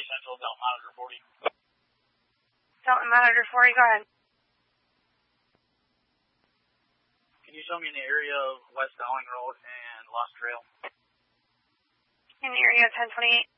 Central, Delta Monitor 40. Delta Monitor 40, go ahead. Can you show me in the area of West Dowling Road and Lost Trail? In the area of 1028.